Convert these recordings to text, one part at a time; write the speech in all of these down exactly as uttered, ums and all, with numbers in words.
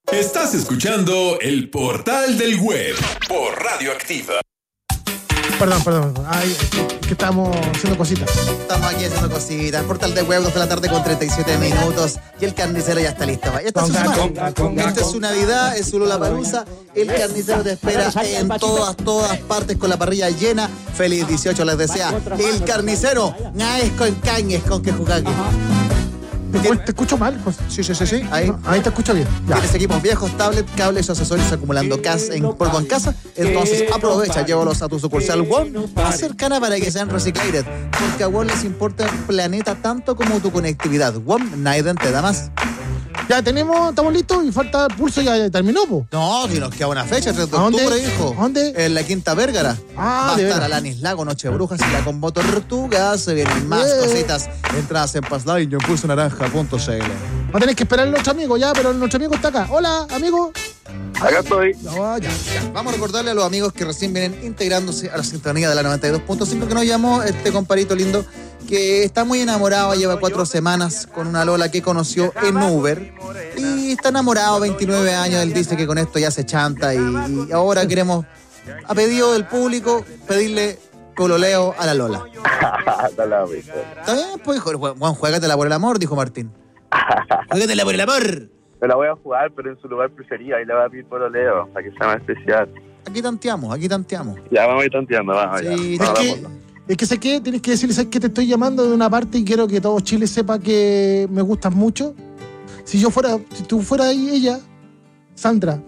Estás escuchando El Portal del Web por Radioactiva. Perdón, perdón. Ay, que estamos haciendo cositas. Estamos aquí haciendo cositas. Portal de Web, dos de la tarde con treinta y siete minutos. Y el carnicero ya está listo. Ya está su semana. Esta es su Navidad, es su Lollapalooza. El carnicero te espera en todas, todas partes con la parrilla llena. Feliz dieciocho les desea el carnicero. Naes con cañes con que jugar. ¿Te, te escucho mal, José? Sí, sí, sí, sí. Ahí, no, ahí te escucho bien. Ya. Tienes equipos viejos, tablet, cables o accesorios acumulando gas en polvo en casa. Entonces aprovecha, llévalos a tu sucursal One más cercana para que sean reciclated. Porque a One les importa el planeta tanto como tu conectividad. One, nadie te da más. Ya tenemos, estamos listos y falta el pulso, ya terminó, po. No, si nos queda una fecha, tres de ¿A dónde? octubre, hijo. ¿A dónde? En la Quinta Vérgara. Ah, Va a de estar veras. Alanis Lago, Noche de Brujas y la Combo Tortugas. Se vienen más Eh. cositas. Entradas en passline y pulso naranja punto c l. Va a tener que esperar a nuestro amigo ya, pero nuestro amigo está acá. Hola, amigo. Acá estoy. No, ya. Ya, vamos a recordarle a los amigos que recién vienen integrándose a la sintonía de la noventa y dos punto cinco que nos llamó este comparito lindo que está muy enamorado, lleva cuatro semanas con una Lola que conoció en Uber y está enamorado, veintinueve años, él dice que con esto ya se chanta y, y ahora queremos, a pedido del público, pedirle pololeo a la Lola. Dale la risa. ¿Está bien? Pues hijo, Juan, juégatela por el amor, dijo Martín. Juégatela por el amor. Me la voy a jugar, pero en su lugar preferido. Ahí le voy a pedir por Leo, para que sea más especial. Aquí tanteamos, aquí tanteamos. Ya, vamos a ir tanteando, vamos. Sí, ya. Es Vamos, que, vamos. es que sé que tienes que decirle, ¿sabes que te estoy llamando de una parte y quiero que todo Chile sepa que me gustas mucho? Si yo fuera, si tú fueras ahí, ella, Sandra,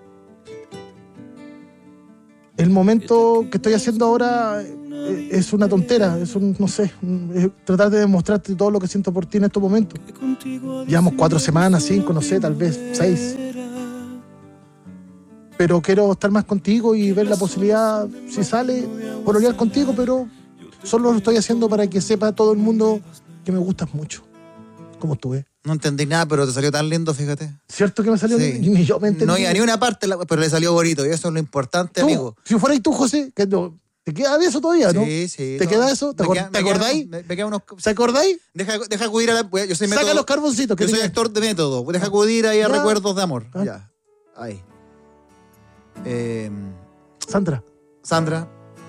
el momento que estoy haciendo ahora eh, es una tontera, es un, no sé, un- es tratar de demostrarte todo lo que siento por ti en estos momentos. Llevamos cuatro semanas, cinco, no sé, tal vez seis. Pero quiero estar más contigo y ver la posibilidad, si sale, pololear contigo, pero solo lo estoy haciendo para que sepa todo el mundo que me gustas mucho. Como tú, ¿eh? No entendí nada, pero te salió tan lindo, fíjate. ¿Cierto que me salió? Sí. Ni, ni yo me entendí. No iba ni una parte, la- pero le salió bonito y eso es lo importante, Tú, amigo. si fueras tú, José, que no, ¿te queda de eso todavía, no? Sí, sí. ¿Te no. queda eso? ¿Te, Me acor- queda- ¿te me queda- acordáis? Me, me quedan unos... ¿Se acordáis? Deja, deja acudir a la... Yo soy método... Saca los carboncitos. Que Yo soy tenía- actor de método. Deja acudir ahí a Ya. recuerdos de amor. Ah. Ya. Ahí. Eh, Sandra, Sandra,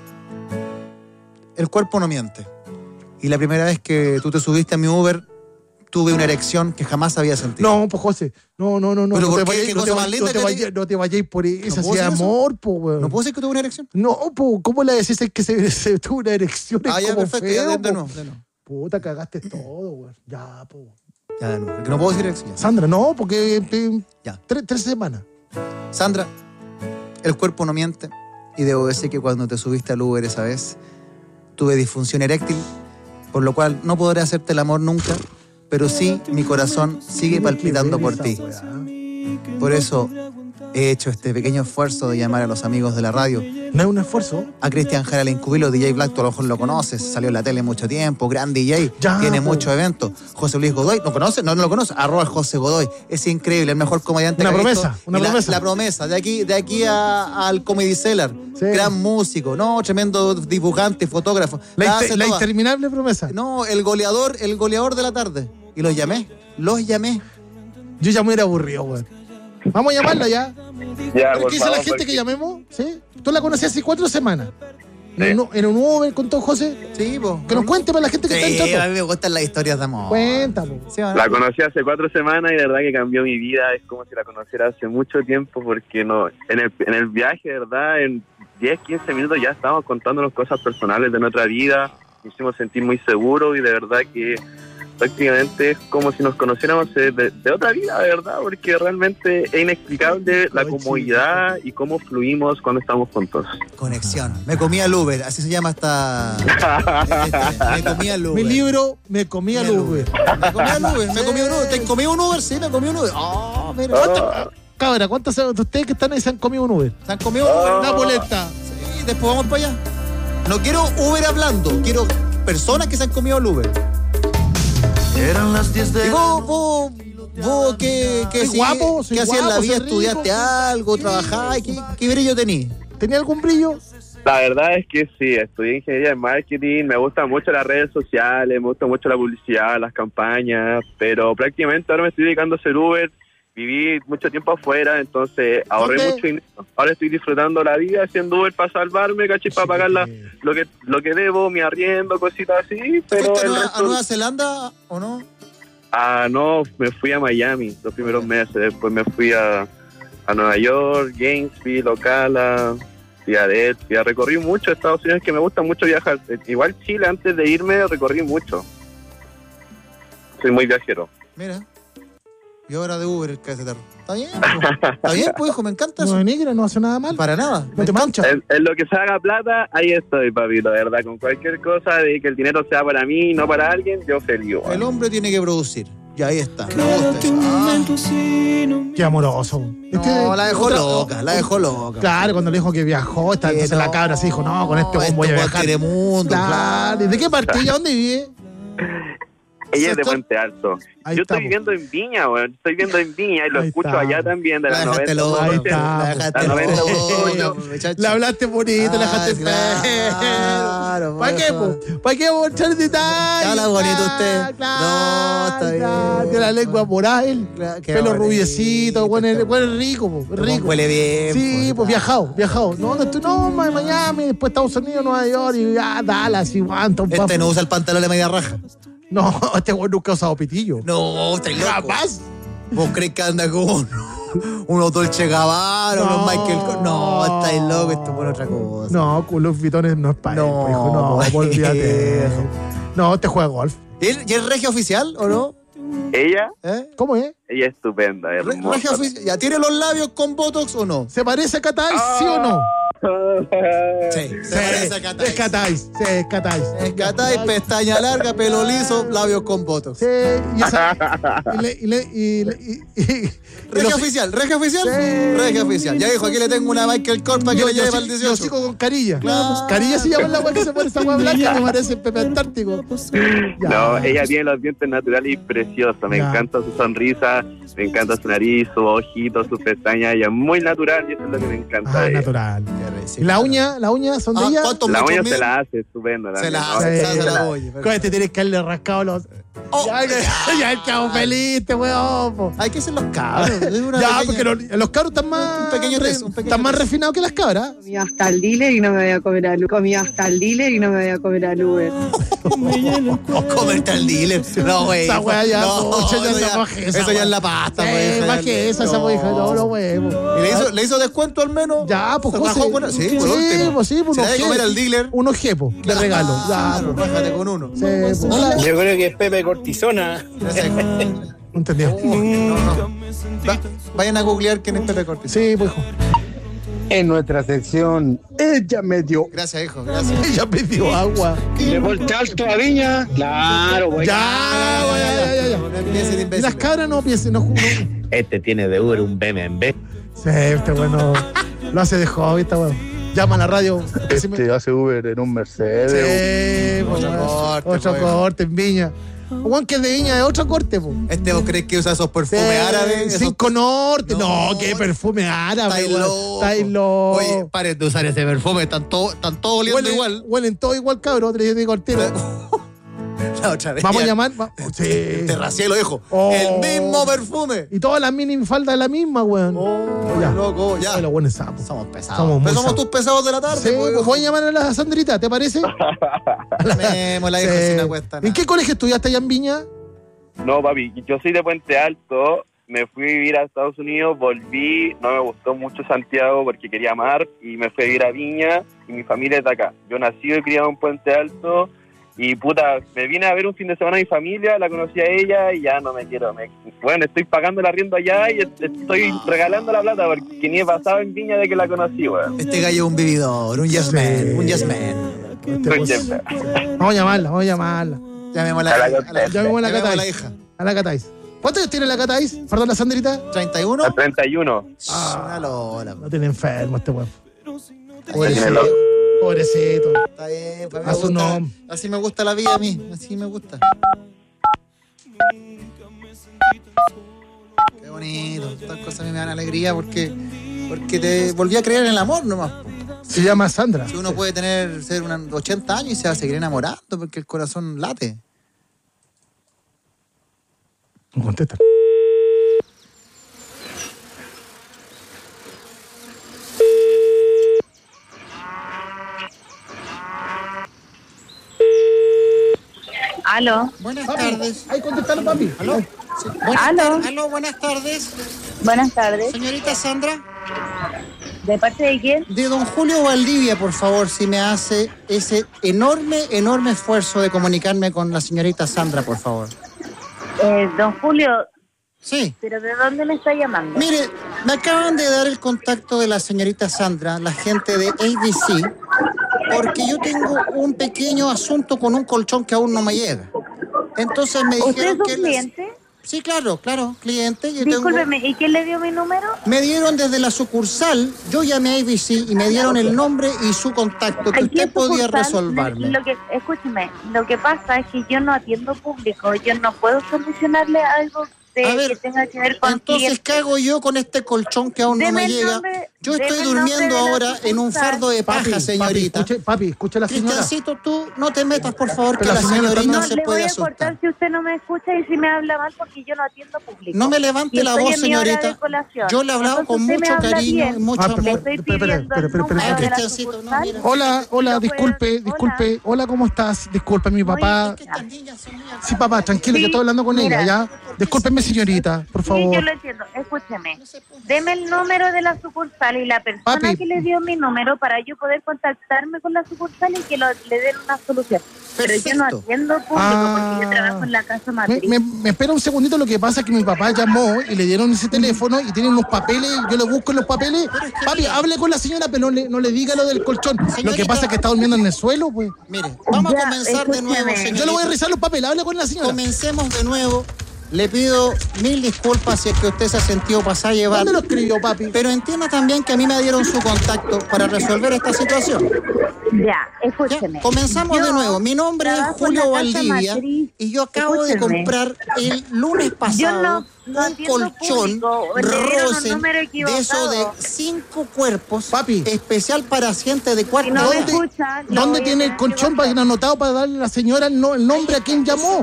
el cuerpo no miente. Y la primera vez que tú te subiste a mi Uber, tuve una erección que jamás había sentido. no, pues José, no, no, no, no. ¿Pero no por te qué? vayáis- ¿Qué no cosa te más vayáis- linda no te que vayáis- te- no te vayáis por eso, ¿No así puedo de decir eso? amor, po, weón. ¿No puedo decir que tuve una erección? No, po, ¿cómo le decís que se, se tuvo una erección? Es Ah, ya, como perfecto. feo, ya, de, de po. nuevo, de nuevo. Puta, cagaste todo, weón. Ya, po. Ya, de nuevo. Porque no puedo decir erección. Sandra, no, porque eh, Ya. tres, tres semanas. Sandra, el cuerpo no miente y debo decir que cuando te subiste al Uber esa vez tuve disfunción eréctil, por lo cual no podré hacerte el amor nunca, pero sí mi corazón sigue palpitando por ti. Por eso he hecho este pequeño esfuerzo de llamar a los amigos de la radio. No es un esfuerzo. A Cristian Jara Incubilo, D J Black, tú a lo mejor lo conoces, salió en la tele mucho tiempo, gran D J, Ya, tiene po. muchos eventos. José Luis Godoy, ¿no conoces? No, no lo conoces, arroba José Godoy, es increíble, el mejor comediante Una que ha promesa, visto. una Y la- promesa. La, promesa, de aquí, de aquí a- al Comedy Cellar, Sí. gran músico, no, tremendo dibujante, fotógrafo. La, La inter- hace la toda. interminable promesa. No, el goleador, el goleador de la tarde. Y los llamé, los llamé. Yo ya me hubiera aburrido, weón. Vamos a llamarla ya. Ya, ¿Pero por qué dice la favor, gente porque- que llamemos? ¿Sí? ¿Tú la conocías hace cuatro semanas? Sí. ¿En, un, en un Uber con todo José? Sí, po. Que nos cuente para la gente que Sí, está a entrando. mí me gustan las historias de amor. Cuéntalo. ¿Sí o no? La conocí hace cuatro semanas y de verdad que cambió mi vida. Es como si la conociera hace mucho tiempo porque no en el, en el viaje, de verdad, en diez, quince minutos ya estábamos contándonos cosas personales de nuestra vida. Nos hicimos sentir muy seguros y de verdad que prácticamente es como si nos conociéramos de, de- de otra vida, de verdad, porque realmente es inexplicable la comodidad y cómo fluimos cuando estamos juntos. Conexión. Me comí al Uber, así se llama esta. Me comí al Uber. Mi libro, Me comí al Uber. Me comí al Uber, me comí un Uber. ¿Te comí un Uber? Sí, me comí un Uber. Oh, mira. Oh, Cabra, ¿cuántos de ustedes que están ahí se han comido un Uber? ¿Se han comido un Uber? Una boleta. Sí, después vamos para allá. No quiero Uber hablando, quiero personas que se han comido el Uber. Eran las diez de ¿Y vos, vos, vos qué, qué, Soy sí- guapo, soy qué hacías en la guapo, vida? soy rico. ¿Estudiaste algo? ¿Trabajáis? ¿Qué, qué brillo tenís? ¿Tenía algún brillo? La verdad es que sí, estudié ingeniería en marketing, me gustan mucho las redes sociales, me gusta mucho la publicidad, las campañas, pero prácticamente ahora me estoy dedicando a hacer Uber, viví mucho tiempo afuera, entonces ahorré ¿Dónde? mucho dinero. Ahora estoy disfrutando la vida haciendo Uber para salvarme, ¿cachai? Para pagar la, lo que lo que debo, mi arriendo, cositas así, pero ¿Fuiste a el Nueva, resto... a Nueva Zelanda o no? Ah, no, me fui a Miami los primeros meses, después me fui a, a Nueva York, Gainesville, Ocala, Filadelfia, recorrí mucho Estados Unidos, que me gusta mucho viajar. Igual Chile, antes de irme, recorrí mucho. Soy muy viajero. Mira. Y ahora de Uber el cacetarro. Está bien, pues. Está bien, pues, hijo, me encanta No eso. denigra, no hace nada mal. Para nada. No te manchas. En, en lo que se haga plata, ahí estoy, papito, de verdad. Con cualquier cosa de que el dinero sea para mí y no para alguien, yo feliz. El Bueno. hombre tiene que producir. Y ahí está. Me gusta eso. Ah. Qué amoroso. No, la dejó otra- loca, la dejó loca. Claro, cuando le dijo que viajó, está, Que entonces la no, cabra se dijo, no, con este este weón voy a weón viajar. quiere mundo, Claro. ¿Y de qué parte? ¿Y a dónde vive? Ella es de Sector- Puente Alto. Ahí Yo estamos. estoy viviendo en Viña, weón. Estoy viviendo en Viña y lo Ahí escucho está. allá también, de La las dejaste noventa. loca, Ahí está. la dejaste La noventa loca, ocho. muchacho. Le hablaste bonito, le Ah, dejaste claro, ¿Para qué, por po? ¿Para qué mostrar detalles? Habla bonito usted. Claro, No, está bien. claro. Tiene la lengua morada, él. Claro, qué Pelo bonito, rubiecito, bueno, está es bueno, es rico, po, es Este rico. huele bien, Sí, po, pues viajado, viajado. No, no, tú no, ma- Miami, después Estados Unidos, Nueva York, y ya, Dallas, y guanta, un Este papo. no usa el pantalón de media raja. No, este güey nunca ha usado pitillo. No, está loco. Jamás. ¿Vos crees que anda con un- unos Dolce Gabbana, No. unos Michael Kors? No, estáis loco, esto es por otra cosa. No, con los bitones no es para él, No, pues, hijo, no, pues. olvídate. No, te juega golf. ¿Y él- y es regio oficial o no? Ella, ¿Eh? ¿Cómo es? ella es estupenda, Re- hermosa. regio oficial. ¿Ya tiene los labios con botox o no? ¿Se parece a Catais, sí o no? Sí, se parece a Catais. Es Catais, sí, es Catais. Es Catais, pestaña larga, pelo liso, labios con botox. Sí, y esa. Y le. Y le. Y, le- y, y- Regio y los- oficial, regio oficial. Sí. Regio oficial. Ya dijo, aquí le tengo una Michael Kors para que Yo, le yo, lleve para el sí- yo dieciocho. sigo con Carilla. Claro. Carilla se llama la weá que se pone esa weá blanca que parece Pepe Antártico. Ya. No, ella tiene los dientes naturales y preciosos. Me Ya. encanta su sonrisa, me encanta su nariz, su ojito, sus pestañas. Ella es muy natural y eso es lo que me encanta. Ah, de ella. natural. Qué re- sí, ¿Y la claro. uña? ¿La uña son de Ah, ella? ¿cuántos La metros uña mide? se la hace, estupenda. Se la también, hace, ¿no? se hace Sí. la uña. Con este tienes que haberle rascado los. Oh, ya, que- ya el cabo feliz, este weón. po. Hay que ser los cabros. Es una Ya, pequeña- porque los, los cabros están más. Un pequeño re- test, un pequeño están más test. refinados que las cabras. Comí hasta el dealer y no me voy a comer al Uber. Comí hasta el dealer y no me voy a comer al Uber. O comerte al dealer. No, güey. Esa weá ya, No, pucha, ya eso se ya- baje esa Eso ya weá. es la pasta, Sí, pues, hija, más ya- que esa, esa no. hija, no, no, huevo. ¿Y le hizo, le hizo descuento al menos? Ya, pues, ¿Se José. bajó con- Sí, por último. pues sí, pues Se unos debe G. comer al dealer. Unos jepo de regalo. Ya, Claro, pues. bájate con uno. Sí, pues. Hola. Yo creo que es Pepe Cortisona. No entendió. No, no. Va- vayan a googlear quién es Pepe Cortis. Sí, pues, hijo. En nuestra sección, ella me dio. Gracias, hijo. Gracias. Ella me dio agua. De Volta Alto a Viña. Claro, güey. Ya, güey, ya, ya, ya, ya. No empieces de Y las imbécil. cabras no piensen, no jugo. Este tiene de Uber un B M W. Sí, este bueno lo hace de hobby, esta weón. Llama a la radio. Este hace Uber en un Mercedes. Sí, pues, Otro weón. corte, Otro pues. corte en Viña. Juan que es de Viña, es otro corte, pues. Este vos crees que usa esos perfumes árabes. Esos- Cinco Norte. No, No, qué perfume árabe. Estáis weón. loco. Estáis loco. Oye, paren de usar ese perfume. Están todos están todos oliendo Huelen- igual. Huelen todo igual, cabrón. Te digo cortera. La otra vez. Vamos a ya- llamar. va- Sí. Te racié lo dijo. Oh. El mismo perfume. Y todas las mini faldas la misma, weón. Oh, Ya. loco, ya. Ay, los buenos sapos. Somos pesados. Somos muy Pero somos sapos. tus pesados de la tarde. Sí, pues, pues voy a llamar a la Sandrita, ¿te parece? Llamémosla, hija, Sí. si no cuesta ¿En nada. qué colegio estudiaste allá en Viña? No, papi, yo soy de Puente Alto, me fui a vivir a Estados Unidos, volví, no me gustó mucho Santiago porque quería mar y me fui a vivir a Viña y mi familia es de acá. Yo nací y criado en Puente Alto y puta, me vine a ver un fin de semana a mi familia, la conocí a ella y ya no me quiero. Me, bueno, estoy pagando el arriendo allá y est- estoy regalando la plata porque ni he pasado en Viña de que la conocí, weón. Este gallo es un vividor, un yes man, un yes man. Este, pues, vamos a llamarla, vamos a llamarla. Llamémosla A la a la, contesta. Llamemos a la llamémosla Catais. hija. A la Catais. ¿Cuántos años tiene la Catais? Perdón, la Sandrita. ¿treinta y uno? A treinta y uno. Ah, una lola. No tiene enfermo este weón. Está Pobrecito. bien, Pobrecito. está bien, pues, A me su gusta- nombre. así me gusta la vida a mí, así me gusta. Qué bonito, estas cosas a mí me dan alegría porque, porque te volví a creer en el amor nomás. po. Se llama Sandra. Si uno puede tener ser una, ochenta años y se va a seguir enamorando porque el corazón late. No contesta. Aló. Buenas Papi, tardes. ahí contestaron, papi. ¿Aló? Sí. Buenas Aló. tar- Aló, buenas tardes. Buenas tardes. Señorita Sandra, ¿De parte de quién? de don Julio Valdivia, por favor, si me hace ese enorme, enorme esfuerzo de comunicarme con la señorita Sandra, por favor. Eh, don Julio, Sí. ¿pero de dónde me está llamando? Mire, me acaban de dar el contacto de la señorita Sandra, la gente de A B C, porque yo tengo un pequeño asunto con un colchón que aún no me llega. Entonces me ¿Usted es dijeron un que... las- cliente? Sí, claro, claro, cliente. Yo tengo... Discúlpeme, ¿y quién le dio mi número? Me dieron desde la sucursal, yo llamé a A B C y me dieron el nombre y su contacto, que Aquí usted en podía sucursal, resolverme. Lo que, escúcheme, lo que pasa es que yo no atiendo público, yo no puedo solucionarle algo de, A ver, que tenga que ver con Entonces, clientes. ¿qué hago yo con este colchón que aún no Deme me el llega? nombre- Yo deme estoy el nombre durmiendo de la ahora en un sucursal. fardo de paja, Papi, señorita. Papi, escuche, papi, escuche a la señora. Cristiancito, tú no te metas, por favor, que Pero la la señora señorita está- No se le voy puede a asustar. cortar si usted no me escucha y si me habla mal porque yo no atiendo público. No me levante Y la estoy voz, en mi hora señorita. de colación. Yo le he hablado Entonces con usted me mucho habla cariño bien. y mucho Ah, amor. Le estoy Espera, espera, pidiendo espera, el espera, número espera. de la Cristiancito, no, sucursal. mira. Hola, hola, Yo puedo- disculpe, hola. disculpe. Hola, ¿cómo estás? Discúlpame, mi papá. Es que estas niñas son mías. Sí, papá, tranquilo, Sí, que estoy hablando con mira. ella, ¿ya? Discúlpeme, señorita, por Sí, yo favor. lo entiendo. Escúcheme. Deme el número de la sucursal y la persona Papi. que le dio mi número para yo poder contactarme con la sucursal y que lo- le den una solución. Pero yo no Perfecto. atiendo público Ah. porque yo trabajo en la casa Me, matriz. me- me espera un segundito, lo que pasa es que mi papá llamó y le dieron ese teléfono y tiene unos papeles, yo le busco en los papeles. Papi, hable con la señora, pero no le, no le diga lo del colchón. Lo que Señorita. pasa es que está durmiendo en el suelo, pues. Mire, vamos Ya, a comenzar de nuevo, escúcheme. señorita. Yo le voy a revisar los papeles, hable con la señora. Comencemos de nuevo. Le pido mil disculpas si es que usted se ha sentido pasar a llevar. ¿Dónde lo escribió, papi? Pero entienda también que a mí me dieron su contacto para resolver esta situación. Ya, ¿Ya? escúcheme. Comenzamos Yo de nuevo. Mi nombre es trabajo en la Julio casa Valdivia matriz. y yo acabo de Escúcheme. comprar el lunes pasado no- no un atiendo colchón público. Le dieron un Rosen número de eso de equivocado. cinco cuerpos, Papi. especial para gente de cuarto. Si no me ¿Dónde, escucha, lo ¿dónde voy a tiene el tener que colchón para cortar. anotado para darle a la señora el, no- el nombre a quien llamó?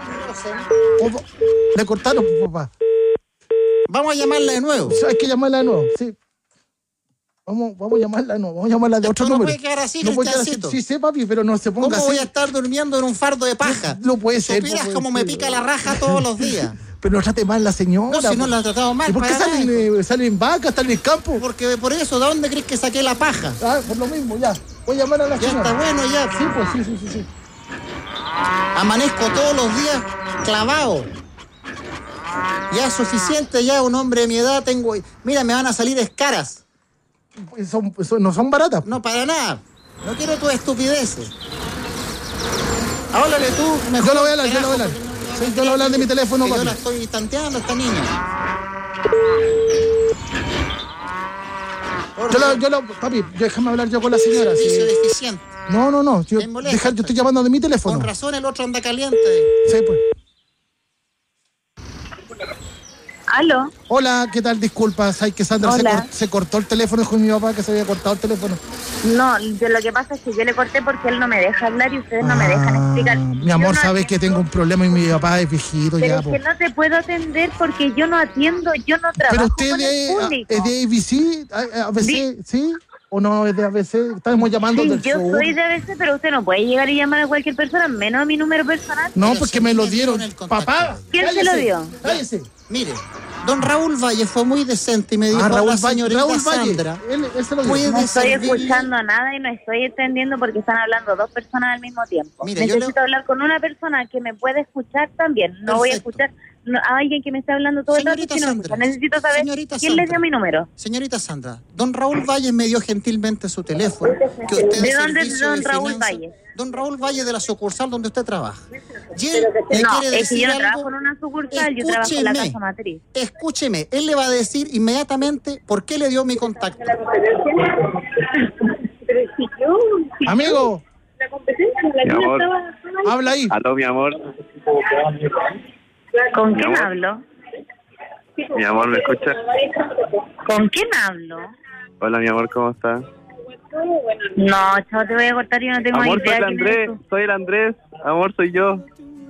O- Le cortaron, papá. Vamos a llamarla de nuevo. Hay que llamarla de nuevo, sí. Vamos, vamos a llamarla de nuevo, vamos a llamarla de Esto otro no número. puede quedar así, no puede quedar así. Cristiancito. Sí, sé, papi, pero no se ponga ¿Cómo así. voy a estar durmiendo en un fardo de paja? No puede ser, no Supieras puede cómo me ser. pica la raja todos los días. Pero no trate mal a la señora. No, si no po. la he tratado mal. ¿Y por qué para salen, nada. eh, salen vacas, están en el campo? Porque por eso, ¿de dónde crees que saqué la paja? Ah, por lo mismo, ya. Voy a llamar a la Ya señora. está bueno, ya. Sí, pues sí, sí, sí, sí. Amanezco todos los días clavado. Ya es suficiente, ya un hombre de mi edad tengo... Mira, me van a salir escaras. Pues son, pues son- no son baratas. No, para nada. No quiero tus estupideces. Háblale tú, mejor. Yo lo voy a hablar, yo lo voy a hablar. carajo, porque no- Sí, yo lo voy a hablar de mi teléfono, que yo papi. la estoy tanteando a esta niña. Yo lo, yo lo, papi, déjame hablar yo con la señora. sí. Servicio deficiente. No, no, no. Yo, Me molesta. deja- yo estoy llamando de mi teléfono. Con razón el otro anda caliente. Sí, pues. ¿Aló? Hola, ¿qué tal? Disculpa, sabes que Sandra se, Hola. cor- se cortó el teléfono con mi papá, que se había cortado el teléfono. No, yo lo que pasa es que yo le corté porque él no me deja hablar y ustedes no me dejan Ah, explicar. Mi amor, Yo no sabes que atiendo, tengo un problema y mi papá es viejito Pero ya, es po. que no te puedo atender porque yo no atiendo, yo no trabajo Pero usted con el de, público. es de A B C, A- A B C, ¿sí? ¿O no es de A B C? Estamos llamando Sí, del yo sur. soy de A B C, pero usted no puede llegar y llamar a cualquier persona, menos a mi número personal. No, Pero porque si me lo me dieron. dieron el contacto. Papá, ¿Quién se cállese, lo dio? Cállese. Mire, don Raúl Valle fue muy decente y me dijo Ah, a Raúl la Valle, señorita Raúl Valle. Sandra. Él, él se lo dio. Puede No estoy servirle- escuchando nada y no estoy entendiendo porque están hablando dos personas al mismo tiempo. Mire, yo Necesito le- hablar con una persona que me puede escuchar también. No voy a Perfecto. escuchar no, a alguien que me esté hablando todo el rato Señorita si no me Sandra, escucha. Necesito saber señorita quién le Sandra. dio mi número. Señorita Sandra, don Raúl Valle me dio gentilmente su teléfono. Que usted ¿De dónde es servicio don de Raúl finanzas- Valle? Don Raúl Valle de la sucursal donde usted trabaja. Y él le No, quiere es que decir yo no algo. trabajo en una sucursal, yo trabajo en la Escúcheme. casa matriz. Escúcheme, él le va a decir inmediatamente por qué le dio mi contacto. Amigo, Mi amor, habla ahí. aló, mi amor. ¿Con Mi quién amor. hablo? Mi amor, ¿me escucha? ¿Con quién hablo? Hola, mi amor, ¿cómo estás? No, chavo, te voy a cortar, yo no tengo Amor, soy idea el quién Andrés, eres tú. soy el Andrés. Amor, soy yo.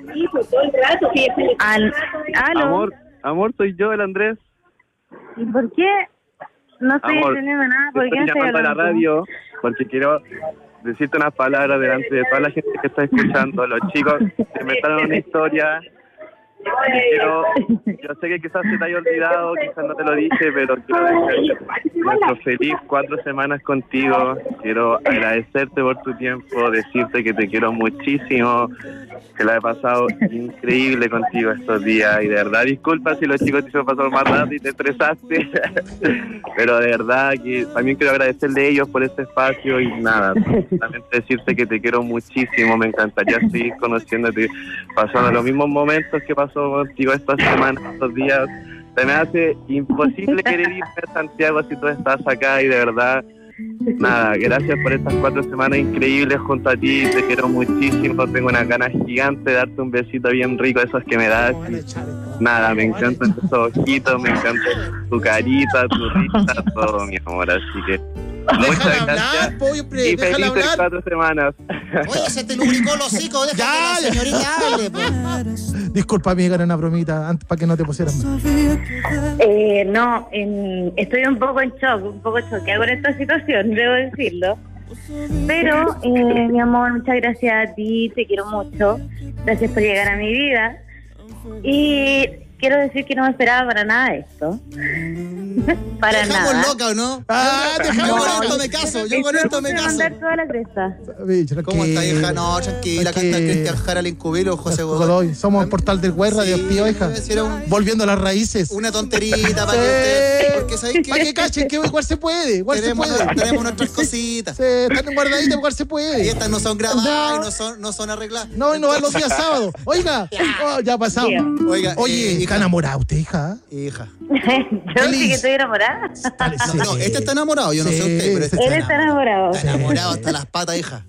Al, ¿Aló? Amor, amor, soy yo, el Andrés. ¿Y por qué? No estoy Amor, entendiendo nada. ¿Por qué estoy no estoy llamando a la hablando tú? radio porque quiero decirte unas palabras delante de toda la gente que está escuchando, los chicos que inventaron una historia. Quiero, yo sé que quizás se te haya olvidado, quizás no te lo dije, pero quiero desearte nuestro feliz cuatro semanas contigo. Quiero agradecerte por tu tiempo, decirte que te quiero muchísimo, que la he pasado increíble contigo estos días. Y de verdad, disculpa si los chicos te hicieron pasar más rato y te estresaste, pero de verdad que también quiero agradecerle a ellos por este espacio. Y nada, también decirte que te quiero muchísimo. Me encantaría seguir conociéndote, pasando los mismos momentos que pasó contigo estas semanas, estos días. Se me hace imposible querer irme a Santiago si tú estás acá. Y de verdad, nada, gracias por estas cuatro semanas increíbles junto a ti. Te quiero muchísimo. Tengo unas ganas gigantes de darte un besito bien rico, esos que me das. Nada, me encantan tus ojitos, me encanta tu carita, tu risa, todo, mi amor. Así que muchas Déjala gracias. hablar, po, hombre, Y déjala felices hablar. cuatro semanas. Oye, se te lubricó el hocico, deja Ya, que la señorita hable, pues. Disculpa, amiga, era una bromita antes para que no te pusieras mal. Eh, no, en- estoy un poco en shock, un poco choqueada con esta situación, debo decirlo. Pero, eh, mi amor, muchas gracias a ti, te quiero mucho. Gracias por llegar a mi vida. Y quiero decir que no me esperaba para nada esto. Para Dejamos nada. loca, ¿o no? Ah, yo dejamos con loca. esto me caso, yo con Estoy a esto punto me de caso. mandar toda la cresta. Bicho, ¿Cómo que- está, hija? No, tranquila, que- canta Cristian Jara, Lincubilo, José Godoy. Godoy. Somos el portal del Guerra de Sí, Tío Hija. si era un- Volviendo a las raíces. Una tonterita para Sí. que usted... Porque ¿sabéis qué? Para que cachen que igual se puede, igual tenemos, se puede. tenemos nuestras cositas. Sí, están guardaditas, igual se Y puede. estas no son grabadas y no son, no son arregladas. No, y no van los días sábados. Oiga, oh, ya ha pasado. Bien. Oiga, Oye, eh, ¿está hija, enamorada usted, hija? hija. Yo sí que estoy enamorada. No, no, este está enamorado, yo no sé Sí, usted, pero este Él está enamorado. Está enamorado hasta las patas, hija.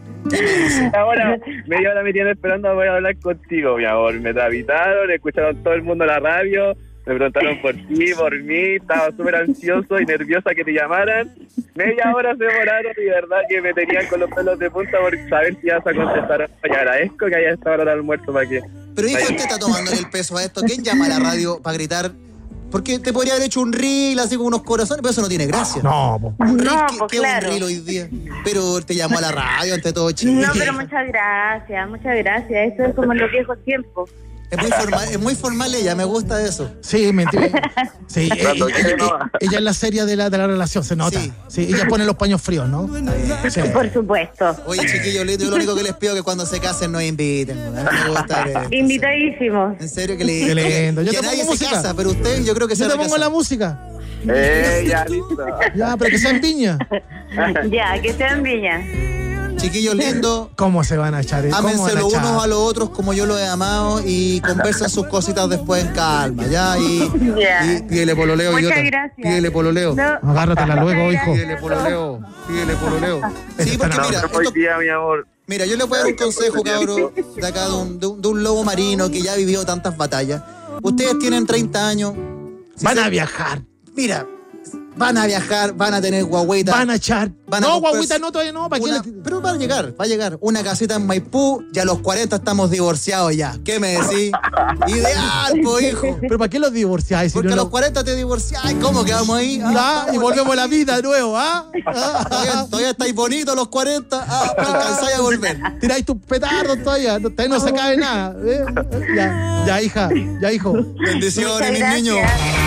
Ahora, media hora me tienen esperando, voy a hablar contigo, mi amor. Me tramitaron, escucharon todo el mundo la radio, me preguntaron por ti, por mí, estaba súper ansioso y nerviosa que te llamaran. Media hora se demoraron y de verdad que me tenían con los pelos de punta por saber si ibas a contestar. Y agradezco que hayas estado ahora al almuerzo para que... Pero hija, usted está tomando el peso a esto. ¿Quién llama a la radio para gritar? Porque te podría haber hecho un reel así con unos corazones, pero eso no tiene gracia. No, po. Un reel, No, ¿qué, pues qué es un claro. reel hoy día? Pero te llamó a la radio ante todo Chile. No, pero muchas gracias, muchas gracias. Eso es como en los viejos tiempos. Es muy formal, es muy formal ella, me gusta eso. Sí, mentira. Sí, eh, Cuando eh, quiere, eh, no. ella es la seria de la, de la relación, se nota. Sí. Sí, ella pone los paños fríos, ¿no? Sí. Por supuesto. Oye, chiquillos, yo lo único que les pido es que cuando se casen nos inviten. ¿no? A mí me gusta esto. Invitadísimos. En serio que le Qué lindo. Yo que te nadie pongo se música. casa, pero usted yo creo que se Yo te va a pongo la casar. música. Eh, ya, listo. Ya, pero que sea en Viña. Ya, que sean viñas. Chiquillos lindos, ¿Cómo se van a echar? ¿Cómo ámense van a los echar? unos a los otros como yo los he amado y conversen sus cositas después en calma, ¿ya? Y, Ya. y pídele pololeo, Muchas idiota. gracias. Pídele pololeo. No, Agárratela luego, muchas hijo. Pídele pololeo. Pídele pololeo. Sí, Eso porque está mira, Hoy esto- día, mi amor. mira, yo les voy a dar un consejo, cabrón, de acá de un, de, un, de un lobo marino que ya ha vivido tantas batallas. Ustedes tienen treinta años. Si Van se- a viajar. Mira, van a viajar, van a tener guagüita. Van a echar. Van a No, comprar guaguita, no, todavía no. ¿Para qué una- le- pero va a llegar, va a llegar. Una casita en Maipú, ya a los cuarenta estamos divorciados ya. ¿Qué me decís? Ideal, po, hijo. ¿Pero para qué los divorciáis? Si Porque no a los lo- cuarenta te divorciás. ¿Cómo quedamos ahí? Ah, Ya, y volvemos a la vida de nuevo, ¿ah? Todavía, todavía estáis bonitos a los cuarenta. Ah, alcanzáis a volver. Tiráis tus petardos todavía. no- Todavía no se cae nada. ¿eh? Ya, ya, hija. Ya, hijo. Bendiciones, mis Muchas niños.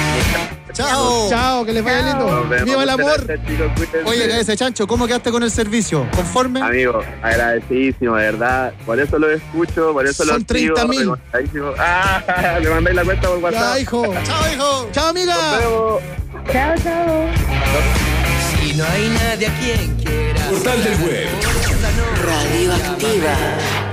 Chao. Chao, que les vaya Nos lindo. vemos. Viva el Muchas amor. gracias, chicos, cuídense. Oye, ese chancho, ¿cómo quedaste con el servicio? ¿Conforme? Amigo, agradecidísimo, de verdad. Por eso lo escucho, por eso Son lo sigo. treinta mil. recomendadísimo. Ah, me mandáis la cuenta por Ya, WhatsApp. hijo. Chao, hijo. Chao, amiga. Nos vemos. Chao, chao. Si no hay nadie a quien quiera. Portal del Web. Radioactiva.